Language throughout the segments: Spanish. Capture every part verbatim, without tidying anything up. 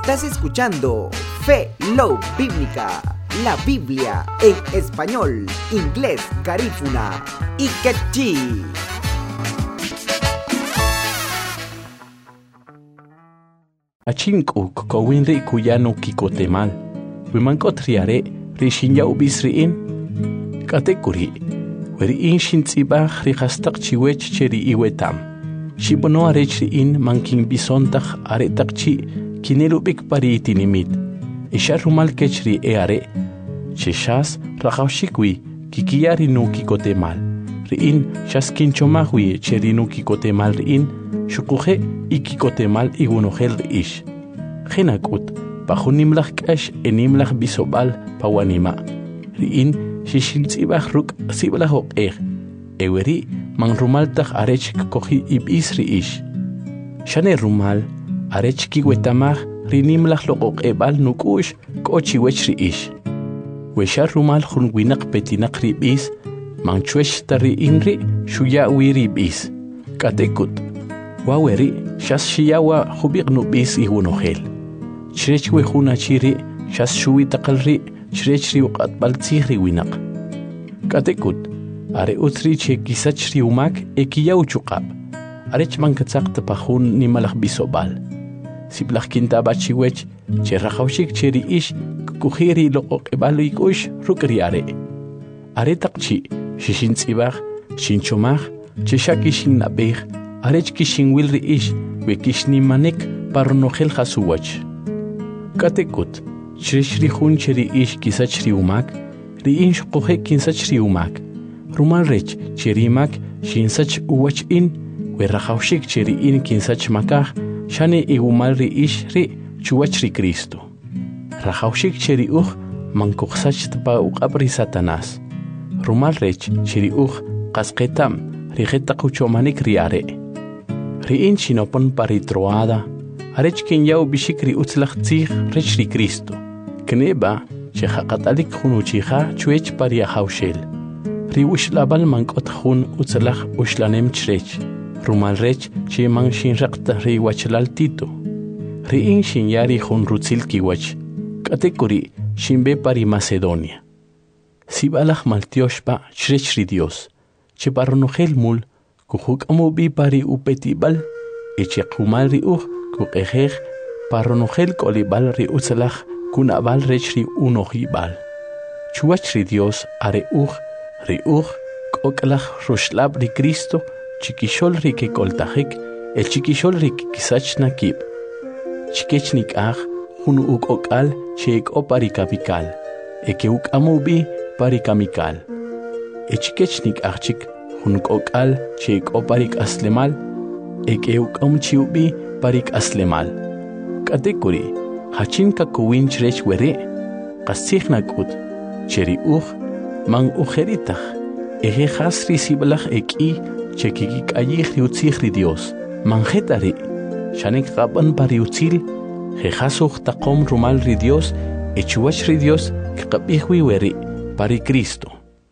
Estás escuchando Fe Love Bíblica, la Biblia en español, inglés, garífuna y quechí. Achinku kowinri kuyano kikotemal, wimankotriare rishinya ubisriin, katekuri, weriin shintzibah rihastak chiwech cheri iwetam, shibono arechriin mankin bisontak aretakchi kinelubik pari itinimit, isharumal kechri eare, cheshas rahawshikwi kikiyari no kikotemal, riin shaskinchomahwi cheri no kikotemal riin, Shukuhe ikikotemal igunohel ish. Genakut, bajo nimlach kash enimlach bisobal pawanima. Riin shishintzibach ruk siblahok er. Eweri man rumaltach arech kohi ibis ish. Shane rumal arech kiwetamach rinimlach lokok ebal nukush kochi wech ish. Weshar rumal hun winak petinak ribis, man chwesh tari inri shuya wiribis. Katekut. Waweri, shas shiyawa hubik nubis ihunohel. Chrechwe huna chiri, shas shui takalri, chrechri uqat baltzihri winak. Katekut, are utri che kisachri umak ekiyaw chukab. Arech mankatzak tapahun ni malak bisobal. Siblach kinta bachiwech, che rahawshik cheri ish, kukuhiri lokok ebalu ikush rukri are. Are takchi, shishintzibach, shinchomach, che shakishin nabech, Arech kishin wilri ish, we kishni manek parnohel hasuwach. Katekut, chreshri hun cheri ish kisachri umak, ri insh kohe kinsachri umak. Rumal rech cheri mak shinsach uwach in, we rahawshik cheri in kinsach makah, shane igumal ri ish ri chuwachri Cristo. Rahawshik cheri uch mankuksach tpa uqabri Satanas. Rumal rech cheri uch kasketam, rijeta kuchomanik riare. Riin chinopon paritroada, arech kin yau bishikri utzlach tzich rechri Cristo. Kneba, shechakatalik hun uchicha chuech paria haushel. Ri ushlabal mankot hun utzlach ushlanem chrech. Rumal rech che man shinrakta ri wachlal tito. Riin shinyari hun rutzil kiwach. Katekuri shinbe pari Macedonia. Sibalach maltioshpa chrechri Dios. Che parnogel mul. Kuhuk amubi pari upetibal, eche kumal ri uch, kukejej, parronogel kolibal ri utzalach, kunabal rechri unojibal. Chuachri Dios are uch, ri uch, kokalach rushlab ri Cristo, chiquishol ri ke koltajik, el chiquishol ri kisach nakib. Chikechnik aj, hunu uk okal, cheek o pari kapikal, eke uk amubi pari kamikal. Echikechnik ajchik, Hunuk okal chek o parik aslemal, ek euk om chiubi parik aslemal. Katekuri, hachin ka kuwin chrech were, kasich nakut, cheri uch, mang ujeritach, eje hasri siblach eki, chekikik ayich riutzich Dios, manjetari, shanek raban pariutzil, jehasuch takom rumal ri Dios, echuach ri Dios, kikapihwi weri, pari Cristo.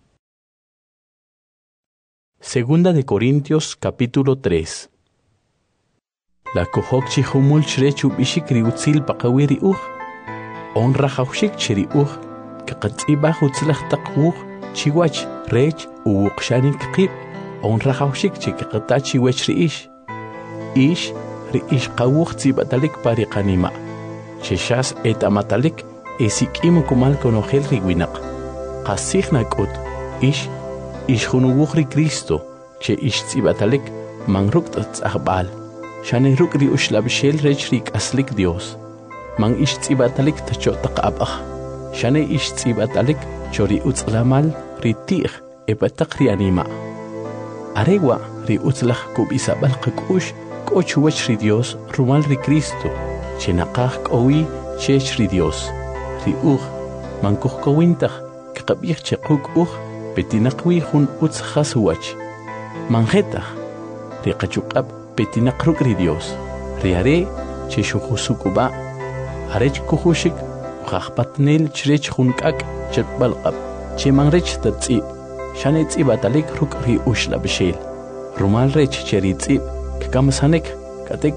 Segunda de Corintios capítulo tres. La kohok chihumul chrechu bishikri utzil pakawiri uch. Onra haushik cheri uch. Kakatzibah utzilach takwuch. Chiwach rech uwukshanik kib. Onra haushik chikakatachi wechri ish. Ish ri ish kawuch zibatalik parikanima. Cheshas etamatalik esik imukumal konohel riwinak. Kasich nakut. Ish Ish hunuwuchri Cristo, che ish tzibatalek, man rukt tzahbal. Shane rukri ushlabshel rechrik aslik Dios. Man ish tzibatalek tachotak abach. Shane ish tzibatalek chori utzlamal ritich epatakri anima. Arewa ri utzlach kubisabal kakush, kochuachri Dios, rumal ri Cristo, che nakach kowi chechri Dios. Ri uch, man kuchkowintach, kakabich chekuk uch, Petinakwi hun utz hasuach. Manjetach. Riqachukab petinakrukri Dios. Riare cheshuhusukuba. Arech kuhushik. Ukhapatnel chrech hunkak chetbalqab. Che mangrech tatzib. Shanetz ibatalik rukri ushla bishel. Rumal rech cheritzib. Kamasanek katek